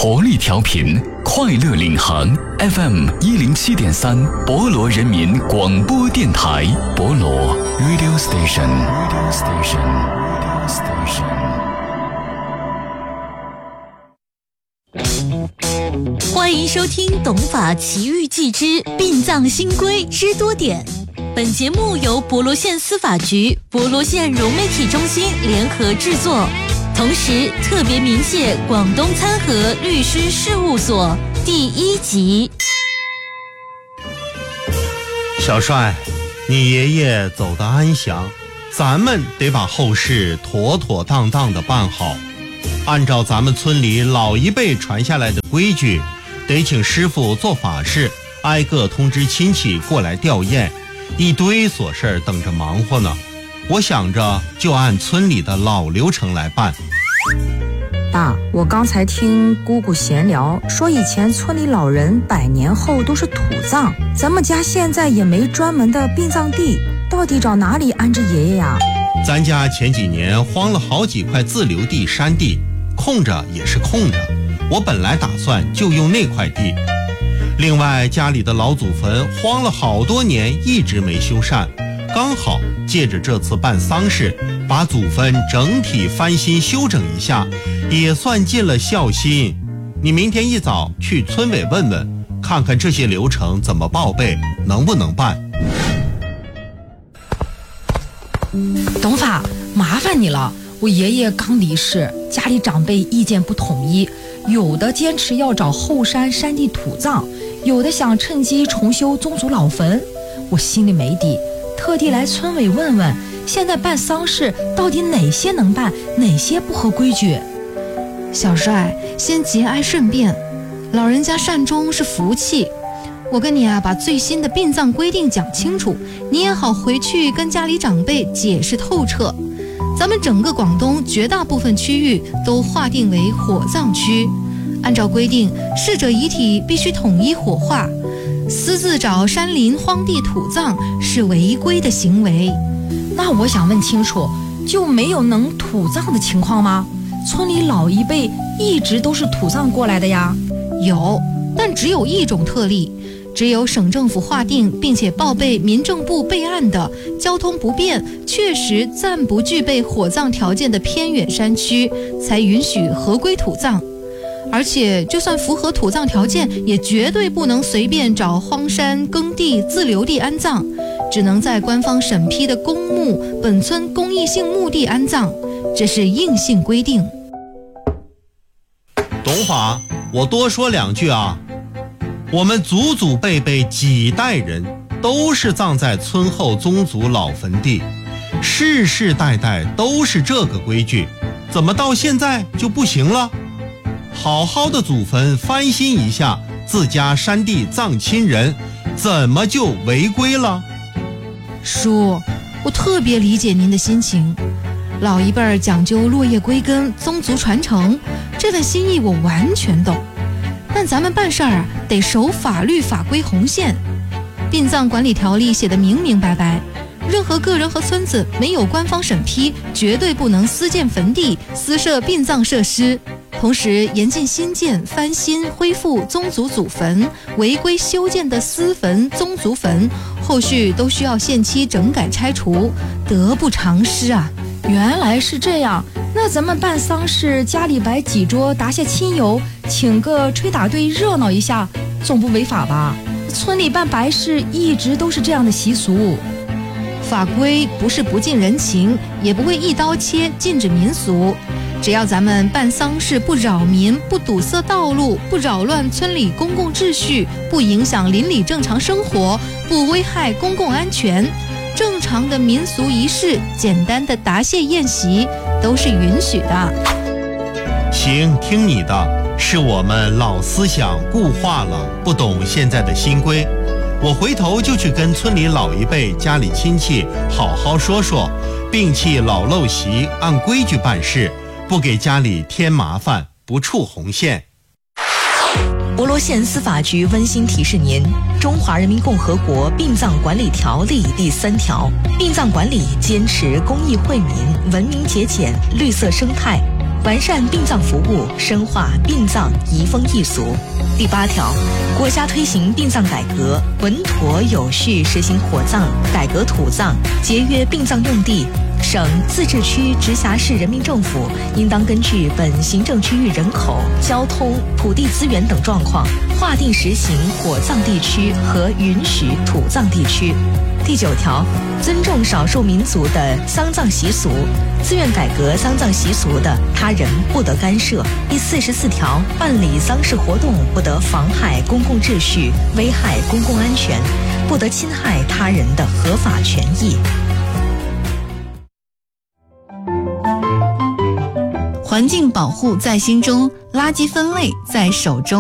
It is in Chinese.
活力调频，快乐领航 FM 107.3，博罗人民广播电台，博罗 Radio Station。 欢迎收听《懂法奇遇记之殡葬新规知多点》。本节目由博罗县司法局、博罗县融媒体中心联合制作，同时特别鸣谢广东参合律师事务所。第1集。 小帅，你爷爷走得安详，咱们得把后事妥妥当当的办好。按照咱们村里老一辈传下来的规矩，得请师傅做法事，挨个通知亲戚过来吊唁，一堆琐事等着忙活呢。我想着就按村里的老流程来办。 爸，我刚才听姑姑闲聊，说以前村里老人100年后都是土葬，咱们家现在也没专门的殡葬地，到底找哪里安置爷爷呀？ 咱家前几年荒了好几块自留地山地，空着也是空着，我本来打算就用那块地。另外家里的老祖坟荒了好多年一直没修缮，刚好借着这次办丧事，把祖坟整体翻新修整一下，也算尽了孝心。你明天一早去村委问问，看看这些流程怎么报备，能不能办。 董法，麻烦你了，我爷爷刚离世，家里长辈意见不统一，有的坚持要找后山山地土葬，有的想趁机重修宗族老坟。我心里没底，特地来村委问问，现在办丧事到底哪些能办，哪些不合规矩？ 小帅，先节哀顺变，老人家善终是福气。我跟你把最新的殡葬规定讲清楚，你也好回去跟家里长辈解释透彻。咱们整个广东绝大部分区域都划定为火葬区，按照规定，逝者遗体必须统一火化，私自找山林荒地土葬是违规的行为。 那我想问清楚，就没有能土葬的情况吗？村里老一辈一直都是土葬过来的呀。 有，但只有一种特例，只有省政府划定并且报备民政部备案的交通不便、确实暂不具备火葬条件的偏远山区，才允许合规土葬。而且就算符合土葬条件，也绝对不能随便找荒山耕地自留地安葬，只能在官方审批的公墓、本村公益性墓地安葬，这是硬性规定。 董法，我多说两句啊。我们祖祖辈辈几代人都是葬在村后宗族老坟地，世世代代都是这个规矩，怎么到现在就不行了？好好的祖坟翻新一下，自家山地葬亲人，怎么就违规了？ 叔，我特别理解您的心情，老一辈讲究落叶归根、宗族传承，这份心意我完全懂。但咱们办事儿得守法律法规红线，殡葬管理条例写得明明白白，任何个人和村子没有官方审批，绝对不能私建坟地、私设殡葬设施。同时严禁新建、翻新、恢复宗族祖坟，违规修建的私坟、宗族坟，后续都需要限期整改拆除，得不偿失啊！ 原来是这样，那咱们办丧事，家里摆几桌，答谢亲友，请个吹打队热闹一下，总不违法吧？村里办白事一直都是这样的习俗。 法规不是不近人情，也不会一刀切禁止民俗。只要咱们办丧事不扰民、不堵塞道路、不扰乱村里公共秩序、不影响邻里正常生活、不危害公共安全，正常的民俗仪式、简单的答谢宴席都是允许的。 行，听你的，是我们老思想固化了，不懂现在的新规。我回头就去跟村里老一辈家里亲戚好好说说，摒弃老陋习，按规矩办事，不给家里添麻烦，不触红线。 博罗县司法局温馨提示您：中华人民共和国殡葬管理条例第3条，殡葬管理坚持公益惠民、文明节俭、绿色生态。 完善殡葬服务，深化殡葬移风易俗。第8条，国家推行殡葬改革，稳妥有序实行火葬、改革土葬，节约殡葬用地。省、自治区、直辖市人民政府应当根据本行政区域人口、交通、土地资源等状况，划定实行火葬地区和允许土葬地区。第9条，尊重少数民族的丧葬习俗，自愿改革丧葬习俗的，他人不得干涉。第44条，办理丧事活动不得妨害公共秩序，危害公共安全，不得侵害他人的合法权益。 环境保护在心中，垃圾分类在手中。